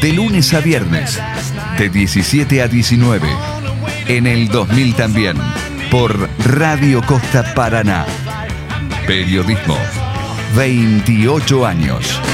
De lunes a viernes, de 17 a 19. En el 2000 también, por Radio Costa Paraná. Periodismo, 28 años.